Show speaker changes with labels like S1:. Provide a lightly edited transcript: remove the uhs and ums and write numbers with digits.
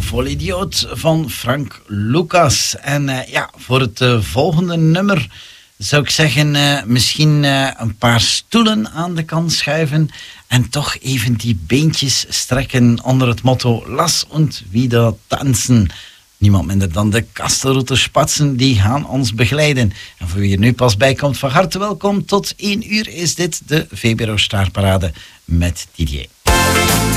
S1: Volidioot van Frank Lucas. En voor het volgende nummer zou ik zeggen, misschien een paar stoelen aan de kant schuiven en toch even die beentjes strekken onder het motto Lass und wieder tanzen. Niemand minder dan de Kastelruther Spatzen, die gaan ons begeleiden. En voor wie er nu pas bij komt, van harte welkom. Tot 1 uur is dit de VPRO Staarparade met Didier.